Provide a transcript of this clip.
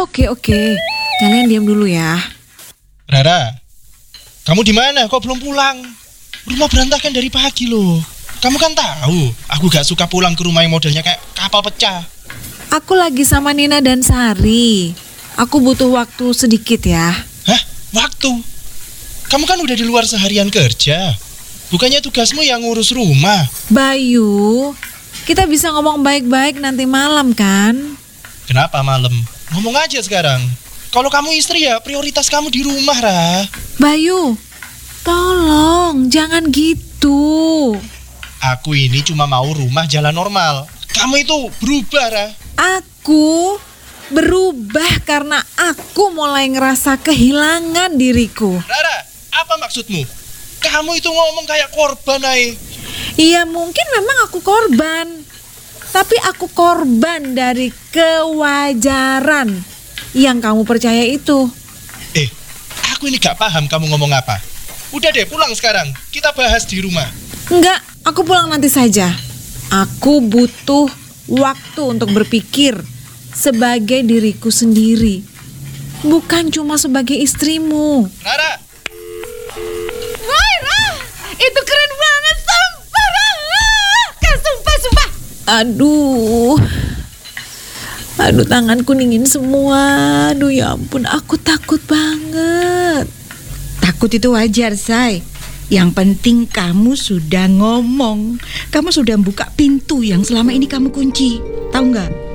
Oke. Kalian diam dulu ya. Rara, kamu di mana? Kok belum pulang? Rumah berantakan dari pagi loh. Kamu kan tahu, aku gak suka pulang ke rumah yang modelnya kayak kapal pecah. Aku lagi sama Nina dan Sari. Aku butuh waktu sedikit ya. Hah? Waktu? Kamu kan udah di luar seharian kerja. Bukannya tugasmu yang ngurus rumah? Bayu, kita bisa ngomong baik-baik nanti malam kan? Kenapa malam? Ngomong aja sekarang. Kalau kamu istri ya prioritas kamu di rumah, Ra. Bayu, tolong jangan gitu. Aku ini cuma mau rumah jalan normal. Kamu itu berubah, Ra. Aku berubah karena aku mulai ngerasa kehilangan diriku. Rara, apa maksudmu? Kamu itu ngomong kayak korban, Ai. Iya, mungkin memang aku korban. Tapi aku korban dari kewajaran yang kamu percaya itu. Aku ini gak paham kamu ngomong apa. Udah deh, pulang sekarang. Kita bahas di rumah. Enggak, aku pulang nanti saja. Aku butuh waktu untuk berpikir sebagai diriku sendiri, bukan cuma sebagai istrimu. Rara! Woi, Ra! Itu keren banget, sumpah, Ra! Kak, sumpah. Aduh, tanganku dingin semua. Aduh, ya ampun, aku takut banget. Takut itu wajar, Say. Yang penting kamu sudah ngomong. Kamu sudah buka pintu yang selama ini kamu kunci. Tahu nggak?